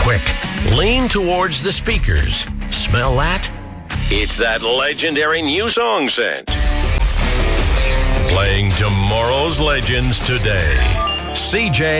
quick. Lean towards the speakers. Smell that? It's that legendary new song scent. Playing tomorrow's legends today. CJ